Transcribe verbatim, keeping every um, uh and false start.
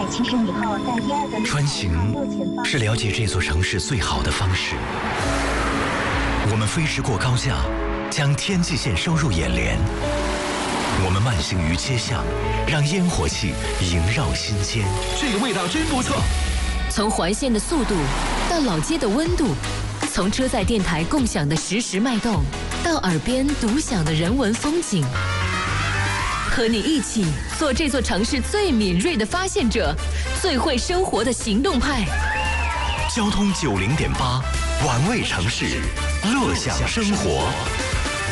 七十米后在第二个穿行是了解这座城市最好的方式。我们飞驰过高架，将天际线收入眼帘。我们慢行于街巷，让烟火气萦绕心间。 这个味道真不错。 从环线的速度到老街的温度，从车载电台共享的实时脉动，到耳边独享的人文风景。和你一起做这座城市最敏锐的发现者，最会生活的行动派。 交通九零点八，玩味城市，乐享生活。